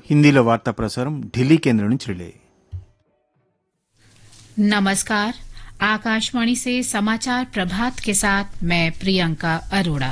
హిందీలో వార్తా ప్రసారం ఢిల్లీ కేంద్రం నుంచి రిలే. नमस्कार, आकाशवाणी से समाचार प्रभात के साथ मैं प्रियंका अरोड़ा।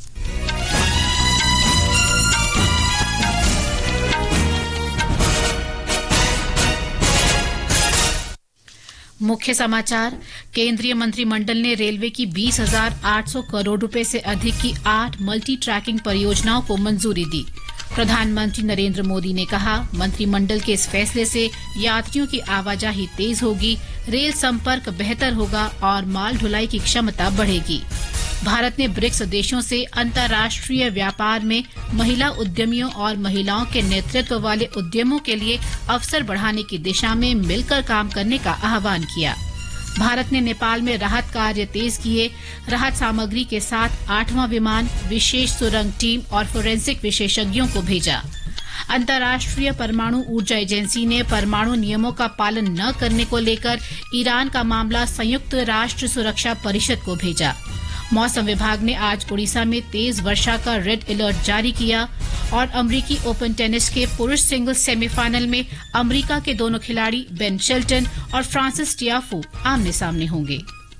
मुख्य समाचार। केंद्रीय मंत्रिमंडल ने रेलवे की 20,800 करोड़ रुपए से अधिक की 8 मल्टी ट्रैकिंग परियोजनाओं को मंजूरी दी। प्रधानमंत्री नरेंद्र मोदी ने कहा, मंत्रिमंडल के इस फैसले से यात्रियों की आवाजाही तेज होगी, रेल संपर्क बेहतर होगा और माल ढुलाई की क्षमता बढ़ेगी। भारत ने ब्रिक्स देशों से अंतर्राष्ट्रीय व्यापार में महिला उद्यमियों और महिलाओं के नेतृत्व वाले उद्यमों के लिए अवसर बढ़ाने की दिशा में मिलकर काम करने का आह्वान किया। भारत ने नेपाल में राहत कार्य तेज किए, राहत सामग्री के साथ 8वां विमान, विशेष सुरंग टीम और फोरेंसिक विशेषज्ञों को भेजा। अंतर्राष्ट्रीय परमाणु ऊर्जा एजेंसी ने परमाणु नियमों का पालन न करने को लेकर ईरान का मामला संयुक्त राष्ट्र सुरक्षा परिषद को भेजा। मौसम विभाग ने आज ओडिशा में तेज वर्षा का रेड अलर्ट जारी किया और अमेरिकी ओपन टेनिस के पुरुष सिंगल्स सेमीफाइनल में अमेरिका के दोनों खिलाड़ी बेन शेल्टन और फ्रांसिस टियाफो आमने सामने होंगे।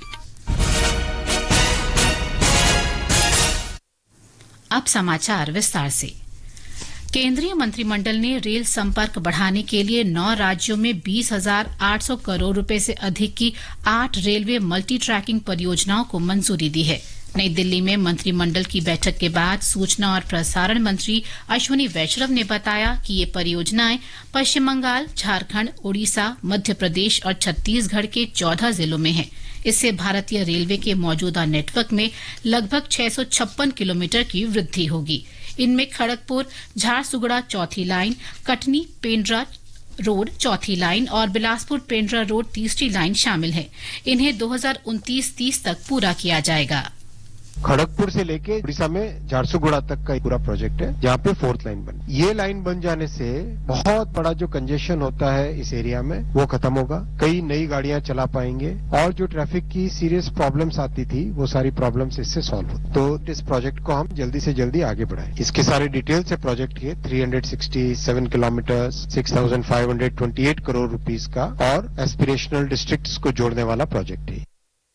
अब समाचार विस्तार से। केंद्रीय मंत्रिमंडल ने रेल संपर्क बढ़ाने के लिए 9 राज्यों में 20,800 करोड़ रुपए से अधिक की 8 रेलवे मल्टी ट्रैकिंग परियोजनाओं को मंजूरी दी है। नई दिल्ली में मंत्रिमंडल की बैठक के बाद सूचना और प्रसारण मंत्री अश्विनी वैष्णव ने बताया कि ये परियोजनाएं पश्चिम बंगाल, झारखंड, ओडिशा, मध्य प्रदेश और छत्तीसगढ़ के 14 जिलों में हैं। इससे भारतीय रेलवे के मौजूदा नेटवर्क में लगभग 656 किलोमीटर की वृद्धि होगी। इनमें खड़गपुर झारसुगड़ा चौथी लाइन, कटनी पेंड्रा रोड चौथी लाइन और बिलासपुर पेंड्रा रोड तीसरी लाइन शामिल है। इन्हें 2029-30 तक पूरा किया जाएगा। खड़गपुर से लेके उड़ीसा में झारसुगुड़ा तक का पूरा प्रोजेक्ट है, जहाँ पे 4th लाइन बनी। ये लाइन बन जाने से बहुत बड़ा जो कंजेशन होता है इस एरिया में वो खत्म होगा, कई नई गाड़ियां चला पाएंगे और जो ट्रैफिक की सीरियस प्रॉब्लम्स आती थी वो सारी प्रॉब्लम्स इससे सॉल्व हो। तो इस प्रोजेक्ट को हम जल्दी से जल्दी आगे बढ़ाएं। इसके सारे डिटेल्स है प्रोजेक्ट के। 367 किलोमीटर, 6,528 करोड़ रुपीस का और एस्पिरेशनल डिस्ट्रिक्ट्स को जोड़ने वाला प्रोजेक्ट है।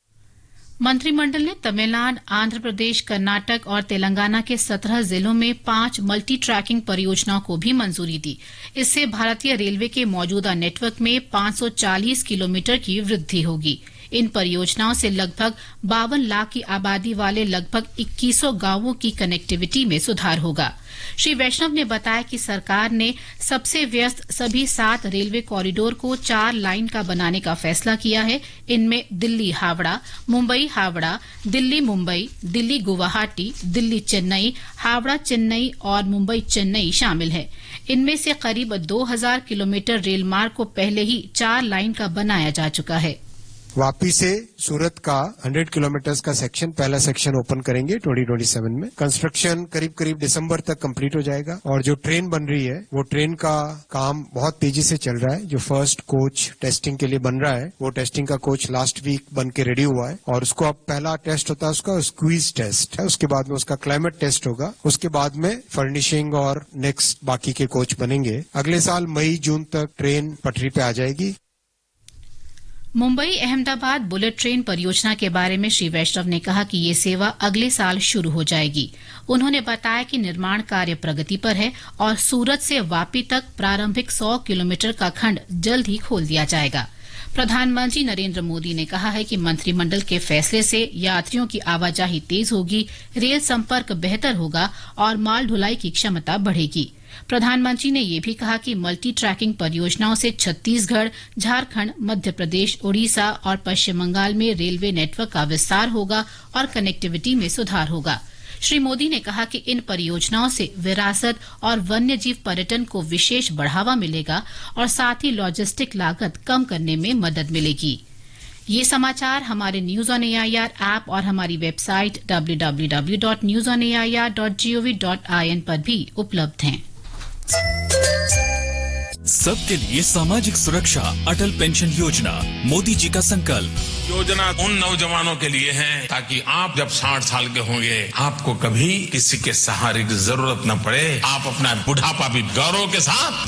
मंत्रिमंडल ने तमिलनाडु, आंध्र प्रदेश, कर्नाटक और तेलंगाना के 17 जिलों में 5 मल्टी ट्रैकिंग परियोजनाओं को भी मंजूरी दी। इससे भारतीय रेलवे के मौजूदा नेटवर्क में 540 किलोमीटर की वृद्धि होगी। इन परियोजनाओं से लगभग 52 लाख की आबादी वाले लगभग 2100 गांवों की कनेक्टिविटी में सुधार होगा। श्री वैष्णव ने बताया कि सरकार ने सबसे व्यस्त सभी 7 रेलवे कॉरिडोर को 4 लाइन का बनाने का फैसला किया है। इनमें दिल्ली हावड़ा, मुंबई हावड़ा, दिल्ली मुंबई, दिल्ली गुवाहाटी, दिल्ली चेन्नई, हावड़ा चेन्नई और मुंबई चेन्नई शामिल है। इनमें से करीब 2000 किलोमीटर रेल मार्ग को पहले ही 4 लाइन का बनाया जा चुका है। वापी से सूरत का 100 किलोमीटर का सेक्शन, पहला सेक्शन ओपन करेंगे 2027 में। कंस्ट्रक्शन करीब दिसंबर तक कंप्लीट हो जाएगा और जो ट्रेन बन रही है वो ट्रेन का काम बहुत तेजी से चल रहा है। जो फर्स्ट कोच टेस्टिंग के लिए बन रहा है वो टेस्टिंग का कोच लास्ट वीक बन के रेडी हुआ है और उसको अब पहला टेस्ट होता है उसका स्क्वीज टेस्ट है। उसके बाद में उसका क्लाइमेट टेस्ट होगा। उसके बाद में फर्निशिंग और नेक्स्ट बाकी के कोच बनेंगे। अगले साल मई जून तक ट्रेन पटरी पे आ जाएगी। मुंबई अहमदाबाद बुलेट ट्रेन परियोजना के बारे में श्री वैष्णव ने कहा कि ये सेवा अगले साल शुरू हो जाएगी। उन्होंने बताया कि निर्माण कार्य प्रगति पर है और सूरत से वापी तक प्रारंभिक 100 किलोमीटर का खंड जल्द ही खोल दिया जाएगा। प्रधानमंत्री नरेंद्र मोदी ने कहा है कि मंत्रिमंडल के फैसले से यात्रियों की आवाजाही तेज होगी, रेल संपर्क बेहतर होगा और माल ढुलाई की क्षमता बढ़ेगी। प्रधानमंत्री ने यह भी कहा कि मल्टी ट्रैकिंग परियोजनाओं से छत्तीसगढ़, झारखंड, मध्य प्रदेश, ओडिशा और पश्चिम बंगाल में रेलवे नेटवर्क का विस्तार होगा और कनेक्टिविटी में सुधार होगा। श्री मोदी ने कहा कि इन परियोजनाओं से विरासत और वन्यजीव पर्यटन को विशेष बढ़ावा मिलेगा और साथ ही लॉजिस्टिक लागत कम करने में मदद मिलेगी। ये समाचार हमारे न्यूज ऑन एआईआर ऐप और हमारी वेबसाइट www.newsonair.gov.in पर भी उपलब्ध हैं। सबके लिए सामाजिक सुरक्षा, अटल पेंशन योजना, मोदी जी का संकल्प। योजना उन नौजवानों के लिए है ताकि आप जब 60 साल के होंगे आपको कभी किसी के सहारे की जरूरत न पड़े। आप अपना बुढ़ापा भी गौरव के साथ